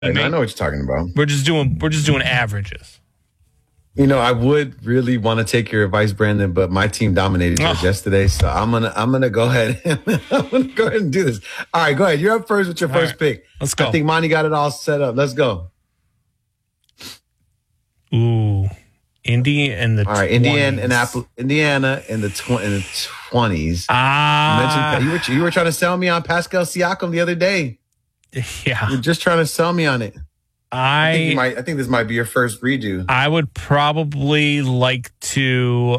I know what you're talking about. We're just doing averages. You know, I would really want to take your advice, Brandon, but my team dominated yours yesterday, so I'm gonna go ahead. I'm gonna go ahead and do this. All right, go ahead. You're up first with your first pick. Let's go. I think Monty got it all set up. Let's go. Ooh, Indy and the 20s. Indiana in the 20s. You were trying to sell me on Pascal Siakam the other day. Yeah, you're just trying to sell me on it. I think this might be your first redo. I would probably like to,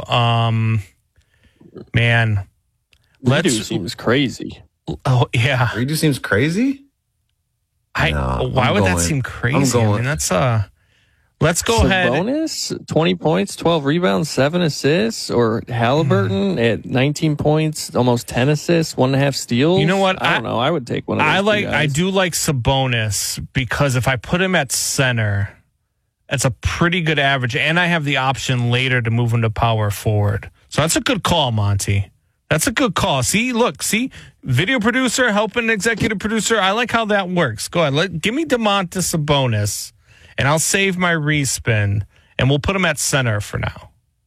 redo seems crazy. Oh yeah, redo seems crazy. Why would that seem crazy? I mean, that's Let's go ahead. Sabonis, 20 points, 12 rebounds, 7 assists, or Halliburton at 19 points, almost 10 assists, 1.5 steals. You know what? I don't know. I would take one of those I do like Sabonis because if I put him at center, that's a pretty good average, and I have the option later to move him to power forward. So that's a good call, Monty. That's a good call. See, video producer helping executive producer. I like how that works. Go ahead. Give me Domantas Sabonis. And I'll save my respin, and we'll put him at center for now.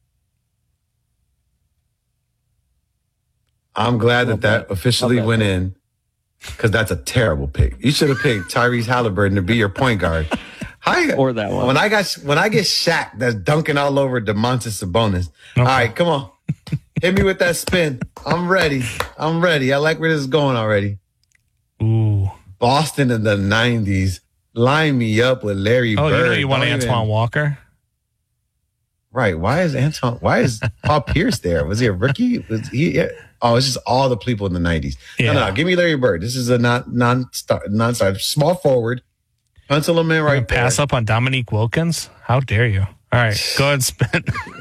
I'm glad that officially went in, because that's a terrible pick. You should have picked Tyrese Halliburton to be your point guard. Or that one. When I get Shaq that's dunking all over Domantas Sabonis. Okay. All right, come on. Hit me with that spin. I'm ready. I like where this is going already. Ooh. Boston in the 90s. Line me up with Larry Bird. Oh, you know you want Antoine Walker? Right. Why is Paul Pierce there? Was he a rookie? Was he? Yeah. Oh, it's just all the people in the 90s. Yeah. No, give me Larry Bird. This is a non-star, small forward. Pencil him in right there. Pass up on Dominique Wilkins? How dare you? All right, go ahead and spin.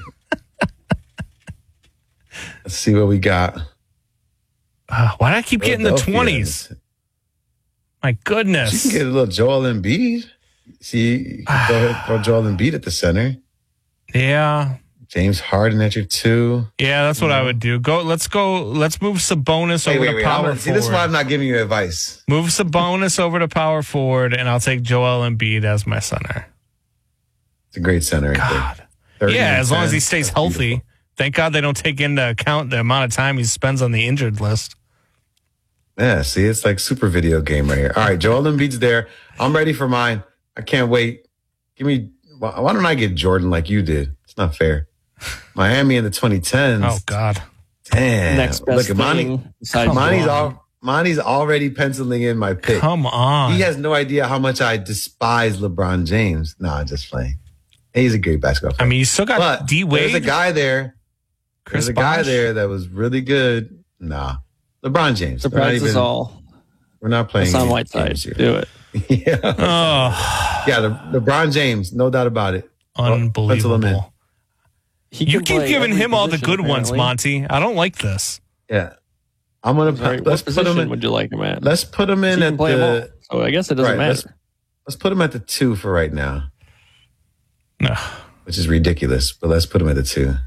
Let's see what we got. Why do I keep getting the 20s? My goodness. You can get a little Joel Embiid. See, you can go ahead and throw Joel Embiid at the center. Yeah. James Harden at your 2. Yeah, that's what I would do. Let's move Sabonis over to power forward. See, this is why I'm not giving you advice. Move Sabonis over to power forward, and I'll take Joel Embiid as my center. It's a great center right there. Yeah, as long as he stays healthy. Beautiful. Thank God they don't take into account the amount of time he spends on the injured list. Yeah, see, it's like super video game right here. All right, Joel Embiid's there. I'm ready for mine. I can't wait. Why don't I get Jordan like you did? It's not fair. Miami in the 2010s. Oh, God. Damn. Next best Look at Monty's already penciling in my pick. Come on. He has no idea how much I despise LeBron James. No, I'm just playing. He's a great basketball player. I mean, you still got D-Wade. There's a guy there. Chris There's a guy there that was really good. Nah. LeBron James. Surprise us all. We're not playing. Hassan Whiteside. Do it. Yeah. Oh. Yeah, LeBron James. No doubt about it. Unbelievable. You keep giving him all the good ones, Monty. I don't like this. Yeah. I'm going to let's put him in. Would you like him at? Let's put him in at the. Oh, I guess it doesn't matter. Let's put him at the 2 for right now. No. Which is ridiculous, but let's put him at the 2.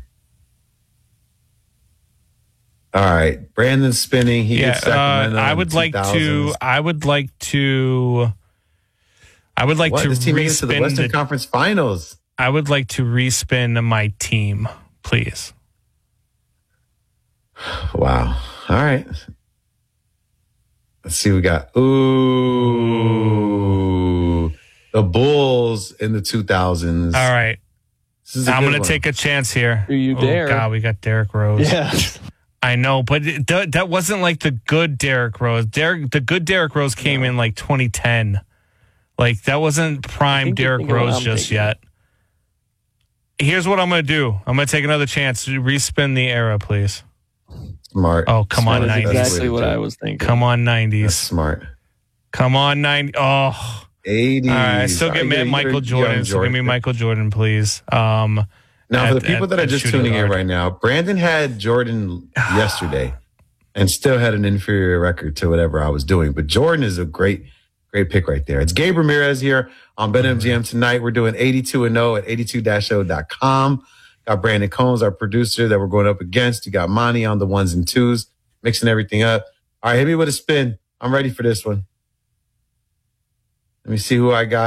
All right, Brandon's spinning. He gets Sacramento. I would like to. This team makes it to the Western Conference Finals. I would like to respin my team, please. Wow. All right. Let's see what we got. Ooh, the Bulls in the 2000s. All right. I'm going to take a chance here. Do you dare? Oh, God, we got Derrick Rose. Yeah. I know, but that wasn't like the good Derrick Rose. The good Derrick Rose came in like 2010. Like, that wasn't prime Derrick Rose just yet. Here's what I'm going to do. I'm going to take another chance to respin the era, please. Smart. Oh, come on, 90s. That's exactly what I was thinking. Come on, 90s. That's smart. Come on, 90s. Oh. 80s. All right, still give me Michael Jordan. So give me Michael Jordan, please. Now, for the people that are just tuning in right now, Brandon had Jordan yesterday and still had an inferior record to whatever I was doing. But Jordan is a great pick right there. It's Gabe Ramirez here on BetMGM tonight. We're doing 82-0 at 82-0.com. Got Brandon Combs, our producer, that we're going up against. You got Monty on the 1s and 2s, mixing everything up. All right, hit me with a spin. I'm ready for this one. Let me see who I got.